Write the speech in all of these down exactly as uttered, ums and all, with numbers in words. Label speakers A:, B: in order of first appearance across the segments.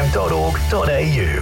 A: dot org dot a u.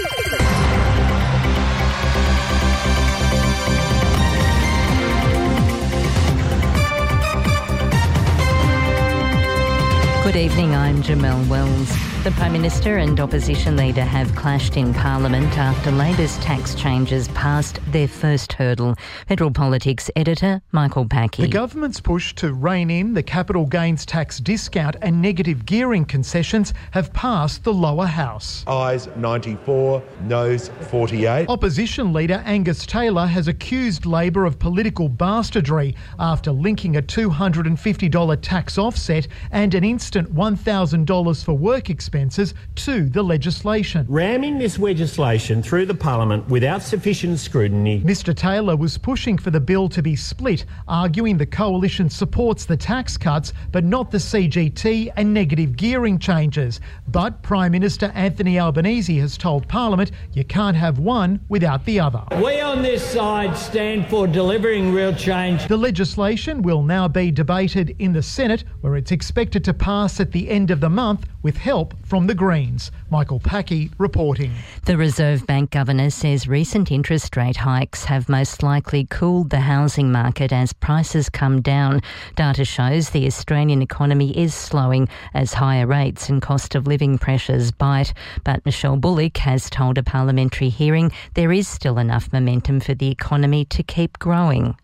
B: Good evening, I'm Jamelle Wells. The Prime Minister and Opposition Leader have clashed in Parliament after Labor's tax changes passed their first hurdle. Federal Politics Editor Michael Packey.
C: The government's push to rein in the capital gains tax discount and negative gearing concessions have passed the lower house.
D: Ayes ninety-four, noes forty-eight.
C: Opposition Leader Angus Taylor has accused Labor of political bastardry after linking a two hundred fifty dollars tax offset and an instant one thousand dollars for work expenses to the legislation.
E: Ramming this legislation through the Parliament without sufficient scrutiny.
C: Mr Taylor was pushing for the bill to be split, arguing the coalition supports the tax cuts but not the C G T and negative gearing changes. But Prime Minister Anthony Albanese has told Parliament you can't have one without the other.
E: We on this side stand for delivering real change.
C: The legislation will now be debated in the Senate, where it's expected to pass at the end of the month with help from the Greens. Michael Packey reporting.
B: The Reserve Bank Governor says recent interest rate hikes have most likely cooled the housing market as prices come down. Data shows the Australian economy is slowing as higher rates and cost of living pressures bite. But Michelle Bullock has told a parliamentary hearing there is still enough momentum for the economy to keep growing.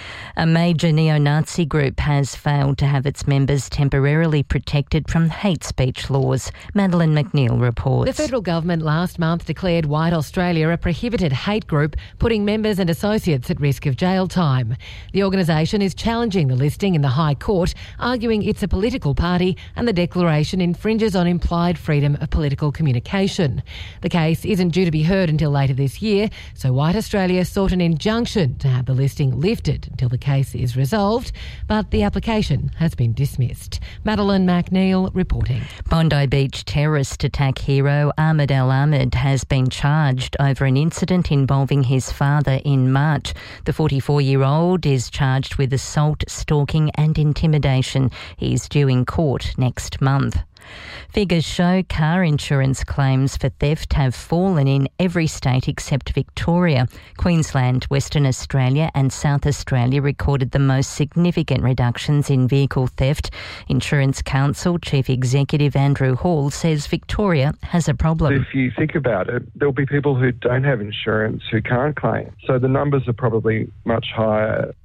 B: A major neo-Nazi group has failed to have its members temporarily protected from hate speech laws. Madeleine McNeil reports.
F: The federal government last month declared White Australia a prohibited hate group, putting members and associates at risk of jail time. The organisation is challenging the listing in the High Court, arguing it's a political party and the declaration infringes on implied freedom of political communication. The case isn't due to be heard until later this year, so White Australia sought an injunction to have the listing lifted until the case is resolved, but the application has been dismissed. Madeleine McNeil reporting.
B: Bondi Beach terrorist attack hero Ahmed El Ahmed has been charged over an incident involving his father in March. The forty-four-year-old is charged with assault, stalking and intimidation. He's due in court next month. Figures show car insurance claims for theft have fallen in every state except Victoria. Queensland, Western Australia and South Australia recorded the most significant reductions in vehicle theft. Insurance Council Chief Executive Andrew Hall says Victoria has a problem.
G: If you think about it, there'll be people who don't have insurance who can't claim. So the numbers are probably much higher.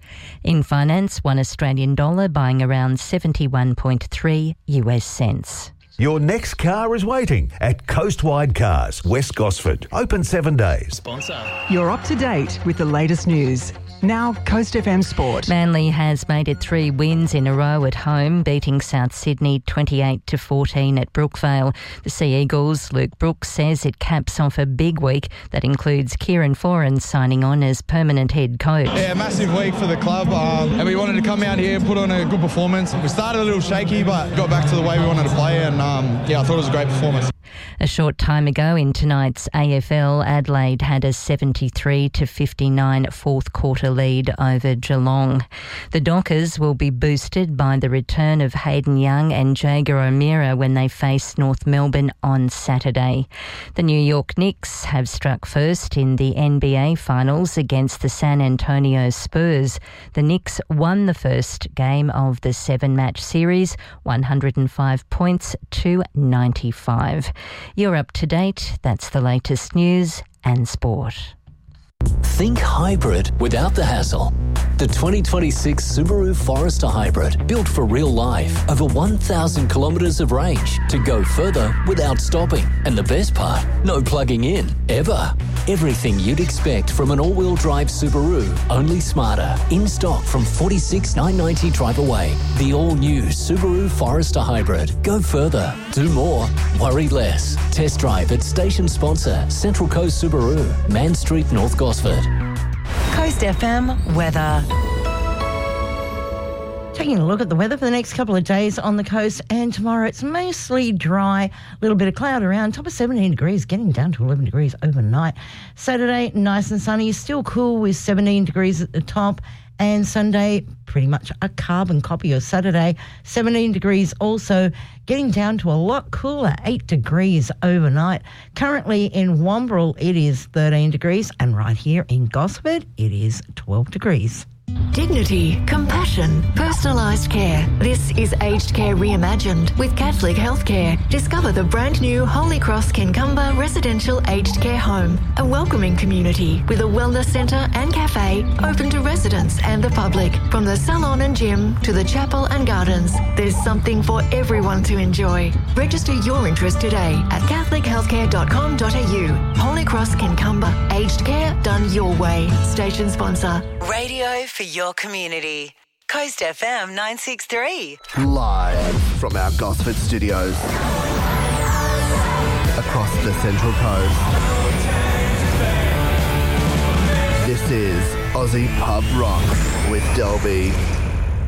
B: In finance, one Australian dollar buying around seventy-one point three U S cents.
A: Your next car is waiting at Coastwide Cars, West Gosford. Open seven days.
H: Sponsor.
I: You're up to date with the latest news. Now, Coast F M Sport.
B: Manly has made it three wins in a row at home, beating South Sydney twenty-eight to fourteen at Brookvale. The Sea Eagles' Luke Brooks says it caps off a big week that includes Kieran Foran signing on as permanent head coach.
J: Yeah, massive week for the club, um, and we wanted to come out here and put on a good performance. We started a little shaky, but got back to the way we wanted to play, and um, yeah, I thought it was a great performance.
B: A short time ago in tonight's A F L, Adelaide had a seventy-three to fifty-nine fourth quarter lead over Geelong. The Dockers will be boosted by the return of Hayden Young and Jaeger O'Meara when they face North Melbourne on Saturday. The New York Knicks have struck first in the N B A finals against the San Antonio Spurs. The Knicks won the first game of the seven-match series, one hundred five points to ninety-five. You're up to date. That's the latest news and sport.
H: Think hybrid without the hassle. The twenty twenty-six Subaru Forester Hybrid, built for real life. Over one thousand kilometres of range to go further without stopping. And the best part, no plugging in, ever. Everything you'd expect from an all-wheel drive Subaru, only smarter. In stock from forty-six thousand nine hundred ninety drive away. The all-new Subaru Forester Hybrid. Go further, do more, worry less. Test drive at station sponsor Central Coast Subaru, Man Street, North Gosford.
I: Coast F M weather.
K: Taking a look at the weather for the next couple of days on the coast, and tomorrow it's mostly dry, a little bit of cloud around, top of seventeen degrees, getting down to eleven degrees overnight. Saturday, nice and sunny, still cool with seventeen degrees at the top, And Sunday, pretty much a carbon copy of Saturday. seventeen degrees also, getting down to a lot cooler, eight degrees overnight. Currently in Wamberal, it is thirteen degrees, and right here in Gosford, it is twelve degrees.
L: Dignity, compassion, personalised care. This is Aged Care Reimagined with Catholic Healthcare. Discover the brand new Holy Cross Kincumber Residential Aged Care Home, a welcoming community with a wellness centre and cafe open to residents and the public. From the salon and gym to the chapel and gardens, there's something for everyone to enjoy. Register your interest today at catholic healthcare dot com dot a u. Holy Cross Kincumber Aged Care done your way. Station sponsor.
M: Radio for your community. Coast F M nine sixty-three.
N: Live from our Gosford studios. Across the Central Coast. This is Aussie Pub Rock with Delby.